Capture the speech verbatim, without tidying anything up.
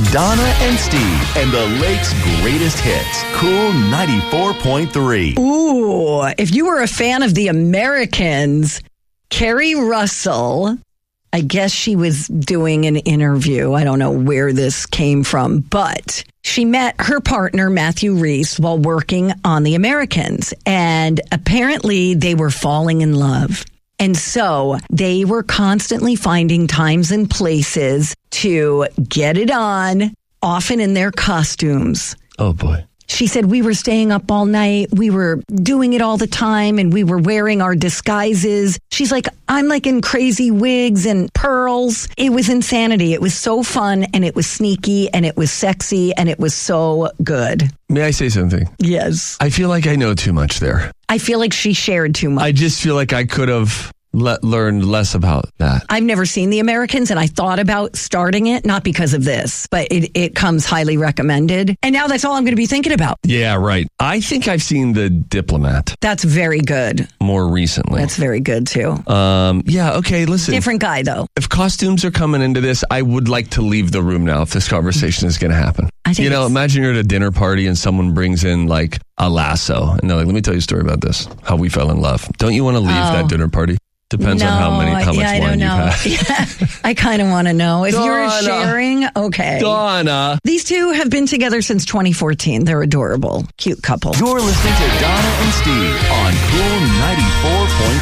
Donna and Steve and the Lake's greatest hits. Cool ninety-four point three. Ooh, if you were a fan of The Americans, Carrie Russell, I guess she was doing an interview. I don't know where this came from, but she met her partner, Matthew Rhys, while working on The Americans. And apparently they were falling in love. And so they were constantly finding times and places to get it on, often in their costumes. Oh, boy. She said, we were staying up all night. We were doing it all the time, and we were wearing our disguises. She's like, I'm like in crazy wigs and pearls. It was insanity. It was so fun, and it was sneaky, and it was sexy, and it was so good. May I say something? Yes. I feel like I know too much there. I feel like she shared too much. I just feel like I could have le- learned less about that. I've never seen The Americans, and I thought about starting it, not because of this, but it, it comes highly recommended. And now that's all I'm going to be thinking about. Yeah, right. I think I've seen The Diplomat That's very good. more recently. That's very good, too. Um, yeah, okay, listen. Different guy, though. If costumes are coming into this, I would like to leave the room now if this conversation is going to happen. I think you know, it's- imagine you're at a dinner party and someone brings in like a lasso and they're like, let me tell you a story about this, how we fell in love. Don't you want to leave Oh. that dinner party? Depends on how many, how yeah, much I wine don't you've know. had. Yeah, I kind of want to know. If you're Donna. sharing, okay. Donna. These two have been together since twenty fourteen. They're adorable. Cute couple. You're listening to Donna and Steve on Cool ninety-four point three.